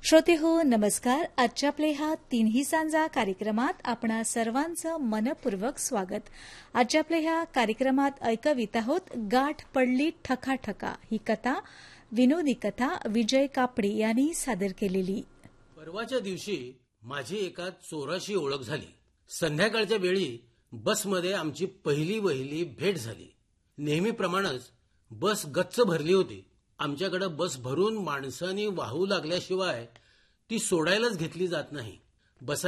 श्रोते हो नमस्कार. आजच्या आपले ह्या तिन्ही सांजा कार्यक्रमात आपणा सर्वांचं मनपूर्वक स्वागत. आजच्या आपल्या ह्या कार्यक्रमात ऐकवित आहोत गाठ पडली ठकाठका ही कथा, विनोदी कथा विजय कापडी यांनी सादर केलेली. परवाच्या दिवशी माझी एका चोराशी ओळख झाली. संध्याकाळच्या वेळी बसमध्ये आमची पहिली भेट झाली. नेहमीप्रमाणेच बस गच्च भरली होती. आमच्याकडे बस भरून माणसांनी वाहू लागल्याशिवाय ती सोडायलाच घेतली जात नाही.